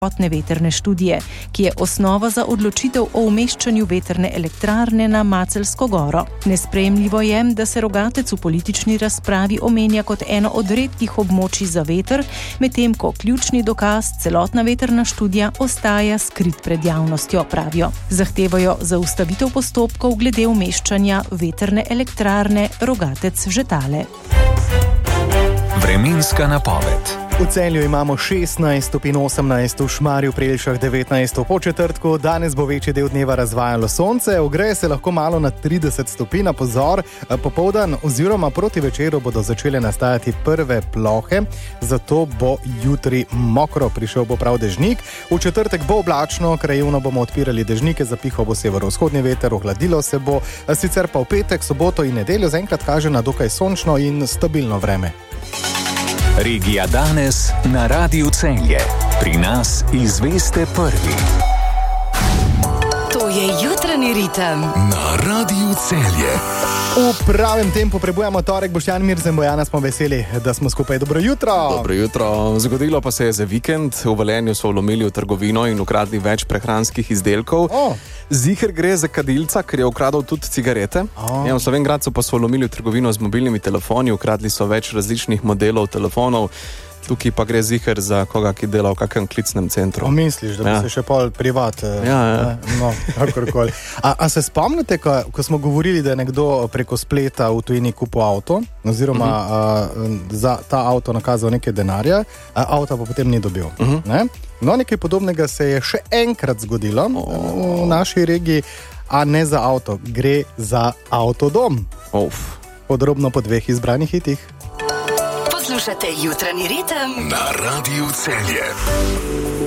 veterne študije, ki je osnova za odločitev o umeščanju veterne elektrarne na Maceljsko goro. Nesprejemljivo je, da se Rogatec v politični razpravi omenja kot eno od redkih območij za veter, medtem ko ključni dokaz, celotna vetrna študija, ostaja skrit pred javnostjo, pravijo. Zahtevajo zaustavitev postopkov glede umeščanja veterne elektrarne Rogatec-Žetale. Vremenska napoved. V Celju imamo 16 stopinj, 18 v Šmarju pri Jelšah, 19 po četrtku. Danes bo večji del dneva razvajalo sonce, ogreje se lahko malo na 30 stopinj, na pozor. Popoldan oziroma proti večeru bodo začele nastajati prve plohe, zato bo jutri mokro, prišel bo prav dežnik. V četrtek bo oblačno, krajevno bomo odpirali dežnike, zapihal bo severovzhodni veter, ohladilo se bo, sicer pa v petek, soboto in nedeljo zaenkrat kaže na dokaj sončno in stabilno vreme. Regija danes na Radiu Celje. Pri nas izveste prvi. To je jutranji ritem Na Radiu Celje. V pravem tempu prebujamo torek. Boštjan Mirzen, Bojana, smo veseli, da smo skupaj. Dobro jutro. Dobro jutro. Zgodilo pa se je za vikend. V Velenju so vlomili v trgovino in ukradli več prehranskih izdelkov. Ziher gre za kadilca, ker je ukradel tudi cigarete. V Slovenj Gradcu pa so vlomili v trgovino z mobilnimi telefoni, ukradli so več različnih modelov telefonov. Tukaj pa gre ziher za koga, ki dela v kakem klicnem centru. Misliš, da bi se še pol privat? Ja. No, kakorkoli. A se spomnite, ko smo govorili, da je nekdo preko spleta v tujini kupil avto, oziroma za ta avto nakazal nekaj denarja, avta pa potem ni dobil. Ne? No, nekaj podobnega se je še enkrat zgodilo v naši regiji, a ne za avto, gre za avtodom. Podrobno po 2 izbranih hitih. Poslušate jutranji ritem Na Radiu Celje.